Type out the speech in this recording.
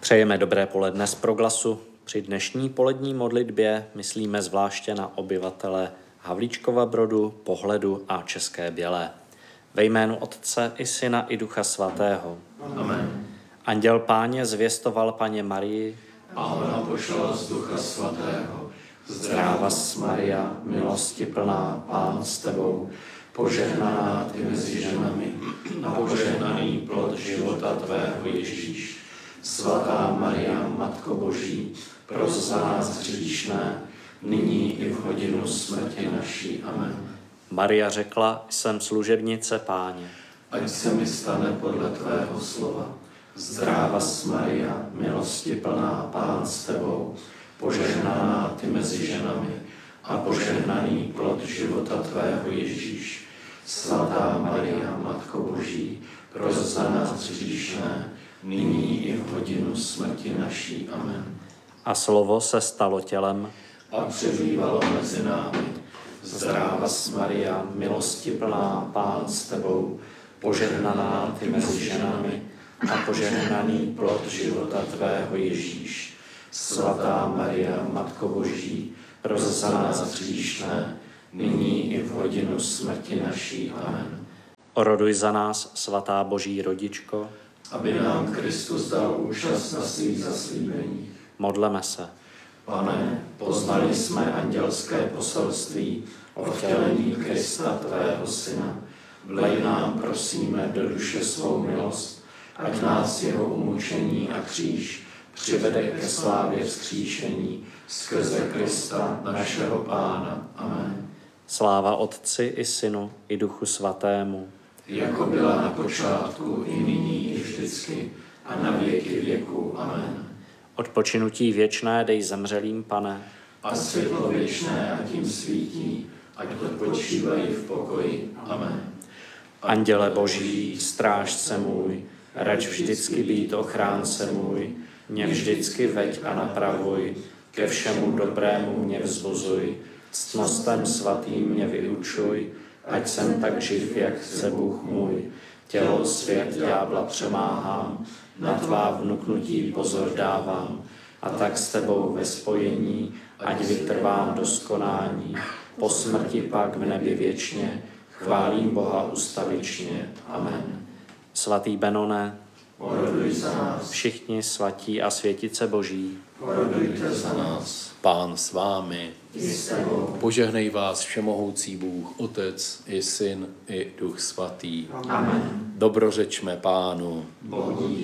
Přejeme dobré poledne z Proglasu. Při dnešní polední modlitbě myslíme zvláště na obyvatele Havlíčkova Brodu, Pohledu a České Bělé. Ve jménu Otce i Syna i Ducha Svatého. Amen. Anděl Páně zvěstoval Paně Marii A ona pošla z Ducha Svatého. Zdrávas Maria, milosti plná, Pán s tebou, Požehnaná ty mezi ženami a požehnaný plod života tvého Ježíš. Svatá Maria, Matko Boží, pros za nás hříšné, nyní i v hodinu smrti naší. Amen. Maria řekla, jsem služebnice Páně. Ať se mi stane podle tvého slova. Zdrávas Maria, milosti plná, Pán s tebou, požehnaná ty mezi ženami a požehnaný plod života tvého Ježíš. Svatá Maria, Matko Boží, pros za nás hříšné, nyní i v hodinu smrti naší. Amen. A slovo se stalo tělem. A přebývalo mezi námi. Zdrávas Maria, milosti plná, Pán s tebou, požehnaná ty mezi ženami a požehnaný plod života tvého Ježíš. Svatá Maria, Matko Boží, pros za nás hříšné, nyní i v hodinu smrti naší. Amen. Oroduj za nás, svatá Boží rodičko. Aby nám Kristus dal účast na svých zaslíbeních. Modleme se. Pane, poznali jsme andělské poselství o vtělení Krista, tvého Syna. Vlej nám, prosíme, do duše svou milost, ať nás jeho umučení a kříž přivede ke slávě vzkříšení skrze Krista, našeho Pána. Amen. Sláva Otci i Synu i Duchu Svatému. Jako byla na počátku, i nyní, i vždycky, a na věky věků. Amen. Odpočinutí věčné dej zemřelým, Pane. A světlo věčné ať jim svítí, ať odpočívají v pokoji. Amen. Anděle Boží, strážce můj, rač vždycky být ochránce můj, mě vždycky veď a napravuj, ke všemu dobrému mě vzbuzuj, ctnostem svatým mě vyučuj, ať jsem tak živ, jak chce Bůh můj. Tělo svět ďábla přemáhám, na tvá vnuknutí pozor dávám, a tak s tebou ve spojení, ať vytrvám do skonání. Po smrti pak v nebi věčně, chválím Boha ustavičně. Amen. Svatý Benone, Oroduj za nás. všichni svatí a světice Boží, Orodujte za nás. Pán s vámi. I s tebou. Požehnej vás všemohoucí Bůh, Otec i Syn i Duch Svatý. Amen. Dobrořečme Pánu. Bohu díky.